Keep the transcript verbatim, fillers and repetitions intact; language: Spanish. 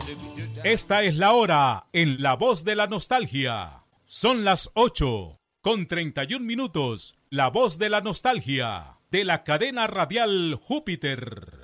Esta es la hora en La Voz de la Nostalgia. Son las ocho con treinta y un minutos. La Voz de la Nostalgia de la cadena radial Júpiter.